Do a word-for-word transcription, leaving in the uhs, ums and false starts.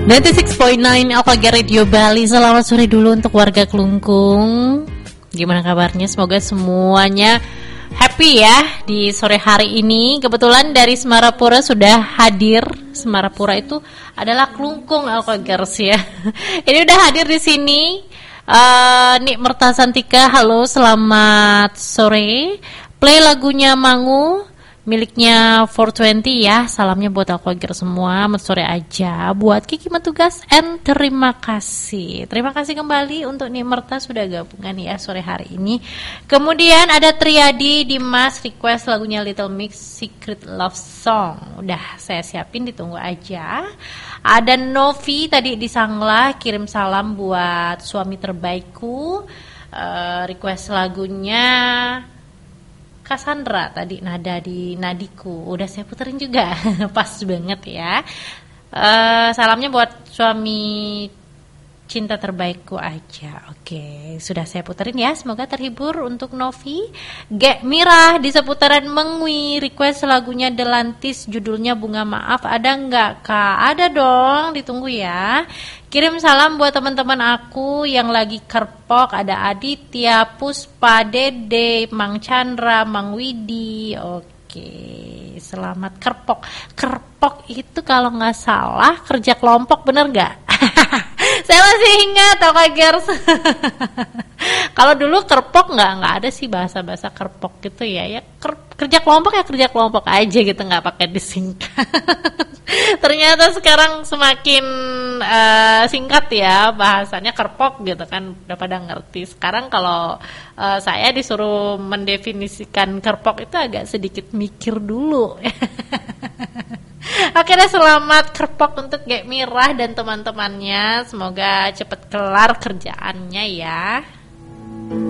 sembilan puluh enam koma sembilan Alphaga Radio Bali. Selamat sore dulu untuk warga Kelungkung. Gimana kabarnya? Semoga semuanya happy ya di sore hari ini. Kebetulan dari Semarapura sudah hadir. Semarapura itu adalah Kelungkung Alphagers ya. Ini udah hadir di sini. Uh, Nik Mertasantika, halo, selamat sore. Play lagunya Mangu miliknya four twenty ya. Salamnya buat Alphagers semua. Selamat sore aja buat Kiki Matugas and terima kasih. Terima kasih kembali untuk Nik Merta sudah gabungan ya sore hari ini. Kemudian ada Triadi Dimas request lagunya Little Mix Secret Love Song. Udah saya siapin, ditunggu aja. Ada Novi tadi di Sanglah kirim salam buat suami terbaikku. Uh, request lagunya Cassandra tadi, nada di nadiku. Udah saya puterin juga. Pas banget ya. Uh, salamnya buat suami cinta terbaikku aja. Oke, sudah saya puterin ya. Semoga terhibur untuk Novi. Gek Mirah di seputaran Mengwi request lagunya Delantis judulnya Bunga Maaf. Ada nggak Kak? Ada dong, ditunggu ya. Kirim salam buat teman-teman aku yang lagi kerpok. Ada Aditya, Puspa, Dede, Mang Chandra, Mang Widi. Oke, selamat kerpok. Kerpok itu kalau nggak salah kerja kelompok, bener nggak? Saya masih ingat Alphagers. Kalau dulu kerpok nggak nggak ada sih bahasa-bahasa kerpok gitu ya. Ya ker, kerja kelompok ya kerja kelompok aja gitu, nggak pakai disingkat. Ternyata sekarang semakin uh, singkat ya bahasanya kerpok gitu kan, udah pada ngerti. Sekarang kalau uh, saya disuruh mendefinisikan kerpok itu agak sedikit mikir dulu. Oke deh, selamat kerpok untuk Gek Mirah dan teman-temannya. Semoga cepat kelar kerjaannya ya.